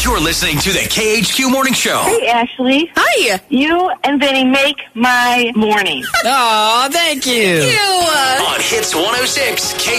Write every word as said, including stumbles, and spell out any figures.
You're listening to the K H Q Morning Show. Hey, Ashley. Hi. You and Vinny make my morning. Aw, thank you. You. On Hits one oh six K